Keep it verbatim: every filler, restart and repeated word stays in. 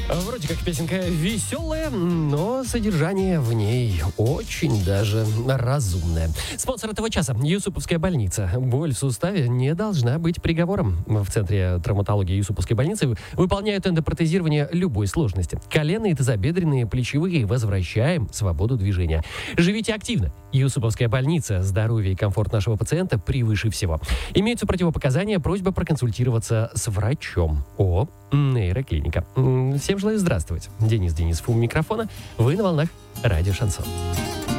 Вроде как песенка веселая, но содержание в ней очень даже разумное. Спонсор этого часа – Юсуповская больница. Боль в суставе не должна быть приговором. В Центре травматологии Юсуповской больницы выполняют эндопротезирование любой сложности. Коленные, тазобедренные, плечевые. Возвращаем свободу движения. Живите активно. Юсуповская больница. Здоровье и комфорт нашего пациента превыше всего. Имеются противопоказания. Просьба проконсультироваться с врачом. О, нейроклиника. Всем желаю здравствовать. Денис Денисов у микрофона. Вы на волнах радио «Шансон».